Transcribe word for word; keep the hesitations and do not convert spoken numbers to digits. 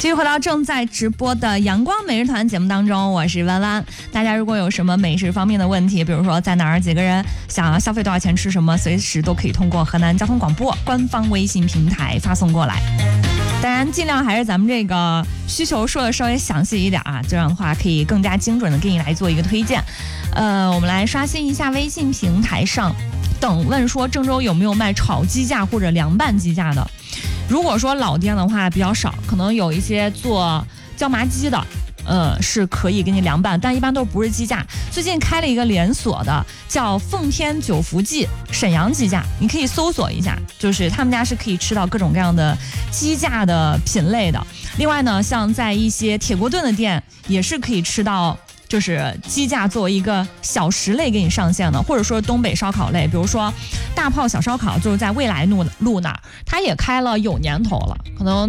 继续回到正在直播的阳光每日团节目当中，我是弯弯。大家如果有什么美食方面的问题，比如说在哪儿几个人想要消费多少钱吃什么，随时都可以通过河南交通广播官方微信平台发送过来。当然尽量还是咱们这个需求说的稍微详细一点啊，这样的话可以更加精准的给你来做一个推荐。呃，我们来刷新一下微信平台上等问说郑州有没有卖炒鸡架或者凉拌鸡架的。如果说老店的话比较少，可能有一些做椒麻鸡的呃，是可以给你凉拌，但一般都不是鸡架。最近开了一个连锁的叫奉天九福记沈阳鸡架，你可以搜索一下，就是他们家是可以吃到各种各样的鸡架的品类的。另外呢，像在一些铁锅炖的店也是可以吃到就是鸡架作为一个小食类给你上线的，或者说东北烧烤类，比如说大炮小烧烤就是在未来路路那儿，它也开了有年头了，可能